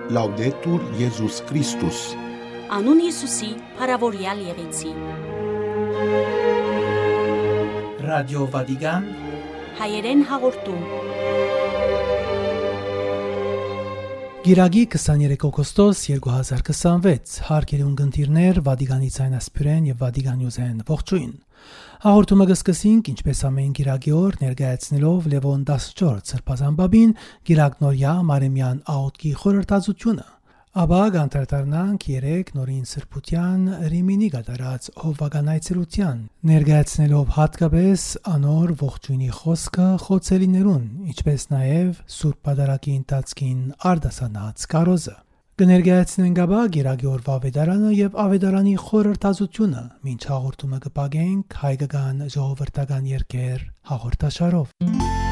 Laudetur Jesus Christus. Անուն Հիսուսի, փառավորյալ եղեցի։ Ռադիո Վատիկան Հայերեն հաղորդում։ Գիրագի 23 օգոստոս 2026 հարգելի ունգընտիրներ, Վատիկանի ցայնասպյուրեն եւ Վատիկանյուզեն ողջույն։ Հաղորդումը կսկսենք ինչպես ամեն գիրագի օր ներկայացնելով Լևոն 14 սրբազան բաբին գիրագնորյա Մարեմյան աղոթքի խորհրդածությունը։ Ապա կանդրադառնանք 3 նորին սրբության Ռիմինի գդարած հովվականայցրության ներկայացնելով հատկապես անոր ողջույնի խոսքը խոցելիներուն, ինչպես նաև Սուրբ Պատարագի ընթացքին արդասանած կարոզը։ Կներկայացնենք ապա գիրագի օրվա ավետարանը եւ ավետարանի խորհրդածությունը, մինչ հաղորդումը կպագենք հայկական ժողովրդական երգեր հաղորդաշարով։